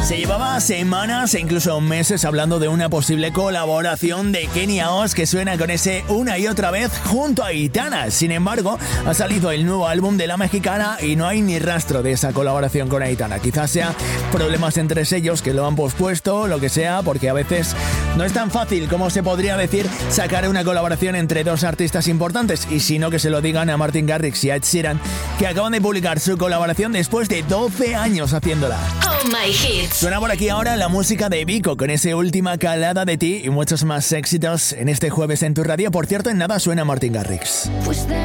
Se llevaba semanas e incluso meses hablando de una posible colaboración de Kenia Os que suena con ese Una y Otra Vez junto a Aitana. Sin embargo, ha salido el nuevo álbum de la mexicana y no hay ni rastro de esa colaboración con Aitana. Quizás sea problemas entre ellos que lo han pospuesto, lo que sea, porque a veces no es tan fácil como se podría decir sacar una colaboración entre dos artistas importantes, y si no, que se lo digan a Martin Garrix y a Ed Sheeran, que acaban de publicar su colaboración después de 12 años haciéndola. Oh My Hits. Suena por aquí ahora la música de Vico con ese Última Calada de Ti y muchos más éxitos en este jueves en tu radio. Por cierto, en nada suena Martin Garrix. Fuiste